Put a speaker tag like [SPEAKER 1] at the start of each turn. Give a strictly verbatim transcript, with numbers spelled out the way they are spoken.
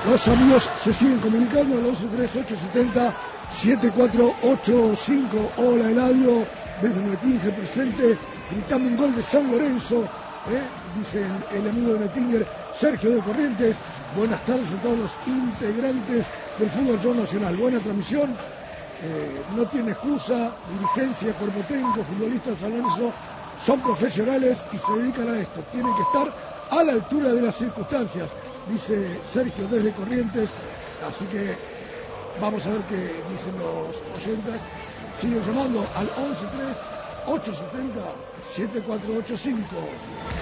[SPEAKER 1] Los amigos se siguen comunicando al once tres ocho siete cero siete cuatro ocho cinco. Hola Eladio, desde Metinge presente, gritame un gol de San Lorenzo, ¿eh? Dice el, el amigo de Metinge, Sergio de Corrientes. Buenas tardes a todos los integrantes del Fútbol Show Nacional. Buena transmisión, eh, no tiene excusa, dirigencia, cuerpo técnico, futbolistas de San Lorenzo son profesionales y se dedican a esto. Tienen que estar a la altura de las circunstancias, dice Sergio desde Corrientes. Así que vamos a ver qué dicen los oyentes. Siguen llamando al once tres ocho siete cero siete cuatro ocho cinco.